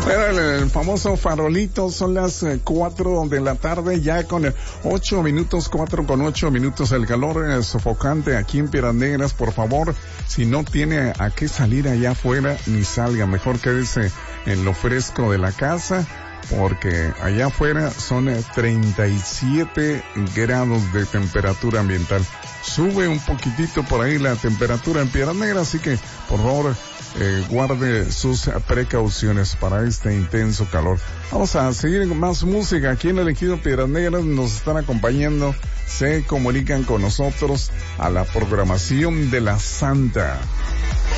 Bueno, el famoso farolito, son las 4 de la tarde, ya con 8 minutos, 4 con 8 minutos, el calor es sofocante aquí en Piedras Negras. Por favor, si no tiene a qué salir allá afuera, ni salga, mejor quédese en lo fresco de la casa, porque allá afuera son 37 grados de temperatura ambiental. Sube un poquitito por ahí la temperatura en Piedras Negras, así que por favor guarde sus precauciones para este intenso calor. Vamos a seguir con más música aquí en el Ejido Piedras Negras. Nos están acompañando, se comunican con nosotros a la programación de la Santa.